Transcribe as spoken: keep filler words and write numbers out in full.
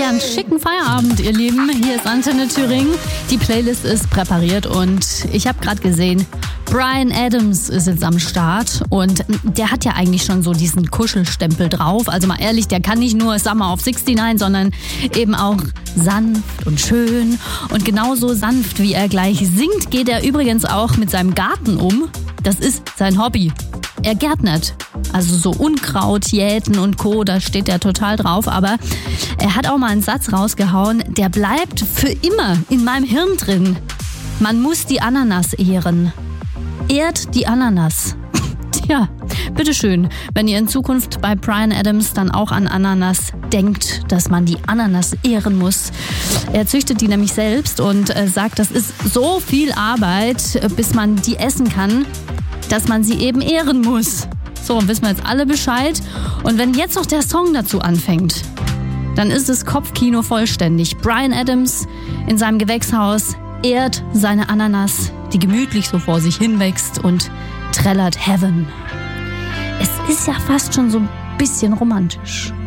ja einen schicken Feierabend, ihr Lieben. Hier ist Antenne Thüringen. Die Playlist ist präpariert und ich habe gerade gesehen, Bryan Adams ist jetzt am Start und der hat ja eigentlich schon so diesen Kuschelstempel drauf. Also mal ehrlich, der kann nicht nur Summer of sixty-nine, sondern eben auch sanft und schön. Und genauso sanft, wie er gleich singt, geht er übrigens auch mit seinem Garten um. Das ist sein Hobby. Er gärtnert. Also so Unkraut, Jäten und Co., da steht er total drauf. Aber er hat auch mal einen Satz rausgehauen, der bleibt für immer in meinem Hirn drin. Man muss die Ananas ehren. Ehrt die Ananas. Tja, bitteschön, wenn ihr in Zukunft bei Bryan Adams dann auch an Ananas denkt, dass man die Ananas ehren muss. Er züchtet die nämlich selbst und äh, sagt, das ist so viel Arbeit, bis man die essen kann, dass man sie eben ehren muss. So, wissen wir jetzt alle Bescheid. Und wenn jetzt noch der Song dazu anfängt, dann ist das Kopfkino vollständig. Bryan Adams in seinem Gewächshaus ehrt seine Ananas, die gemütlich so vor sich hinwächst und trällert Heaven. Es ist ja fast schon so ein bisschen romantisch.